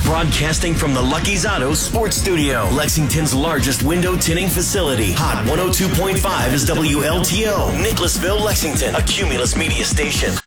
Broadcasting from the Lucky's Auto Sports Studio, Lexington's largest window tinting facility. Hot 102.5 is WLTO, Nicholasville, Lexington, a Cumulus media station.